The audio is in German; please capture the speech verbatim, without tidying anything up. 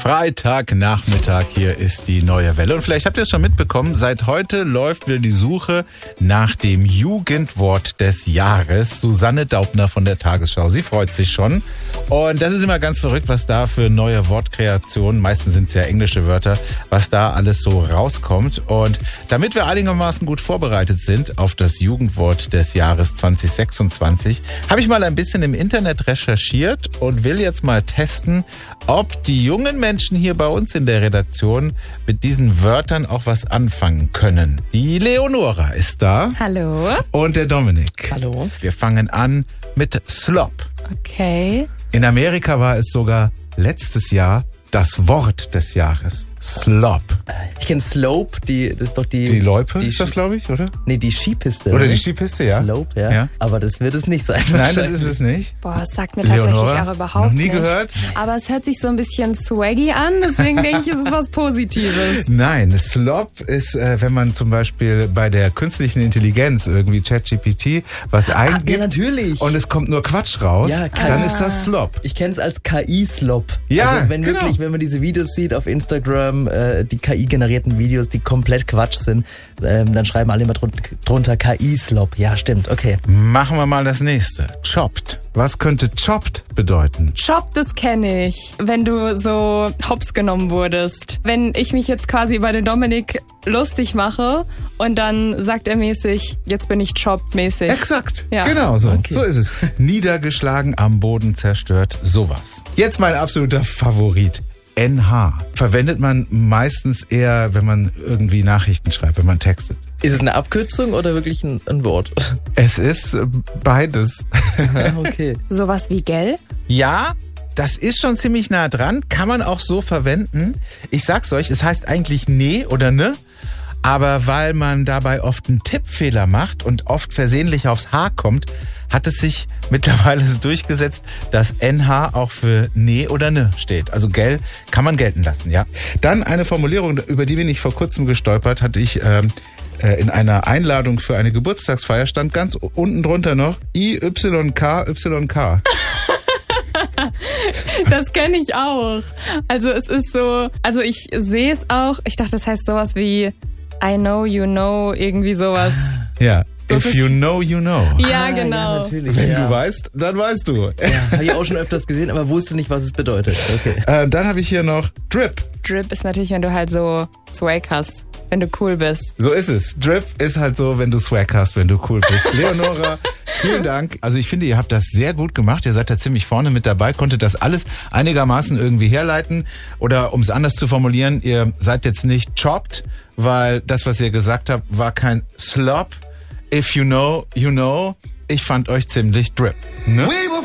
Freitagnachmittag, hier ist die neue Welle. Und vielleicht habt ihr es schon mitbekommen, seit heute läuft wieder die Suche nach dem Jugendwort des Jahres. Susanne Daubner von der Tagesschau, sie freut sich schon. Und das ist immer ganz verrückt, was da für neue Wortkreationen, meistens sind es ja englische Wörter, was da alles so rauskommt. Und damit wir einigermaßen gut vorbereitet sind auf das Jugendwort des Jahres zwanzig sechsundzwanzig, habe ich mal ein bisschen im Internet recherchiert und will jetzt mal testen, ob die jungen Menschen hier bei uns in der Redaktion mit diesen Wörtern auch was anfangen können. Die Leonora ist da. Hallo. Und der Dominik. Hallo. Wir fangen an mit Slop. Okay. In Amerika war es sogar letztes Jahr das Wort des Jahres. Slop. Ich kenne Slope, die, das ist doch die... Die Loipe die ist das, glaube ich, oder? Nee, die Skipiste. Oder die Skipiste, ja. Slope, ja. Ja. Aber das wird es nicht sein. Nein, das ist es nicht. Boah, das sagt mir tatsächlich Leonora, auch überhaupt noch nie nichts. gehört? Aber es hört sich so ein bisschen swaggy an, deswegen denke ich, es ist was Positives. Nein, Slop ist, äh, wenn man zum Beispiel bei der künstlichen Intelligenz, irgendwie ChatGPT, was eingibt ja, natürlich. und es kommt nur Quatsch raus, Ja, K I. dann ist das Slop. Ich kenne es als K I-Slop. Ja, also wenn genau. wirklich, wenn man diese Videos sieht auf Instagram, äh, die K I-generierten Videos, die komplett Quatsch sind, ähm, dann schreiben alle immer drun- drunter K I-Slop. Ja, stimmt, okay. Machen wir mal das nächste. Chopped. Was könnte chopped bedeuten? Chop, das kenne ich. Wenn du so hops genommen wurdest. Wenn ich mich jetzt quasi über den Dominik lustig mache und dann sagt er mäßig, jetzt bin ich chopped mäßig. Exakt, Ja. genau so. Okay. So ist es. Niedergeschlagen, am Boden zerstört, sowas. Jetzt mein absoluter Favorit. N H. Verwendet man meistens eher, wenn man irgendwie Nachrichten schreibt, wenn man textet. Ist es eine Abkürzung oder wirklich ein, ein Wort? Es ist äh, beides. Ah, okay. Sowas wie gell? Ja, das ist schon ziemlich nah dran. Kann man auch so verwenden. Ich sag's euch, es heißt eigentlich nee oder ne. Aber weil man dabei oft einen Tippfehler macht und oft versehentlich aufs H kommt, hat es sich mittlerweile so durchgesetzt, dass N H auch für nee oder ne steht. Also gell kann man gelten lassen, ja. Dann eine Formulierung, über die bin ich vor kurzem gestolpert, hatte ich ähm, äh, in einer Einladung für eine Geburtstagsfeier, stand ganz unten drunter noch I Y K Y K. Das kenne ich auch. Also es ist so, also ich sehe es auch, ich dachte, das heißt sowas wie I know, you know, irgendwie sowas. Ja, Das if ist- you know, you know. Ja, Ah, genau. Ja, natürlich. Wenn ja. du weißt, dann weißt du. Ja, habe ich auch schon öfters gesehen, aber wusste nicht, was es bedeutet. Okay. Äh, dann habe ich hier noch Drip. Drip ist natürlich, wenn du halt so Swag hast, wenn du cool bist. So ist es. Drip ist halt so, wenn du Swag hast, wenn du cool bist. Leonora, vielen Dank. Also ich finde, ihr habt das sehr gut gemacht. Ihr seid da ziemlich vorne mit dabei, konntet das alles einigermaßen irgendwie herleiten. Oder um es anders zu formulieren, ihr seid jetzt nicht chopped, weil das, was ihr gesagt habt, war kein Slop. If you know, you know. Ich fand euch ziemlich drip. Ne?